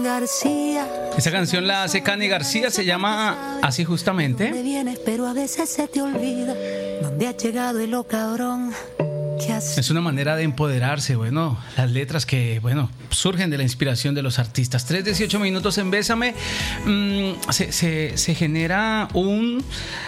García. Esta canción la hace Cani García, se llama así justamente. ¿Dónde vienes, pero a veces se te olvida? ¿Dónde has llegado y lo cabrón que has... Es una manera de empoderarse, bueno, las letras que, bueno, surgen de la inspiración de los artistas. 3:18 minutos en Bésame. Se genera un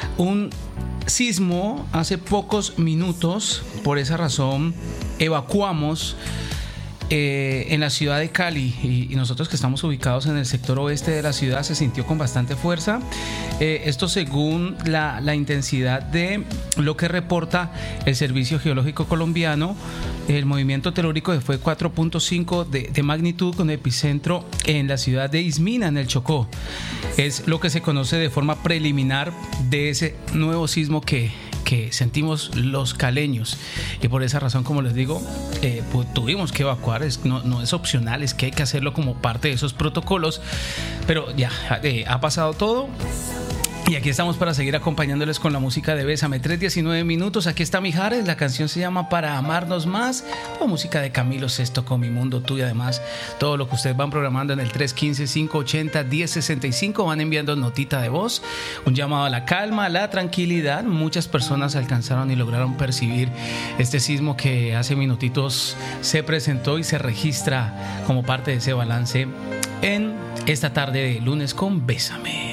sismo hace pocos minutos. Por esa razón evacuamos en la ciudad de Cali, y nosotros que estamos ubicados en el sector oeste de la ciudad, se sintió con bastante fuerza. Esto según la intensidad de lo que reporta el Servicio Geológico Colombiano. El movimiento telúrico fue 4.5 de magnitud, con epicentro en la ciudad de Ismina, en el Chocó. Es lo que se conoce de forma preliminar de ese nuevo sismo que sentimos los caleños, y por esa razón, como les digo, pues tuvimos que evacuar. No es opcional, es que hay que hacerlo como parte de esos protocolos, pero ya ha pasado todo. Y aquí estamos para seguir acompañándoles con la música de Bésame. 3:19 minutos. Aquí está Mijares. La canción se llama Para Amarnos Más. O música de Camilo Sesto con Mi Mundo Tú. Y además, todo lo que ustedes van programando en el 315-580-1065. Van enviando notita de voz. Un llamado a la calma, a la tranquilidad. Muchas personas alcanzaron y lograron percibir este sismo que hace minutitos se presentó y se registra como parte de ese balance en esta tarde de lunes con Bésame.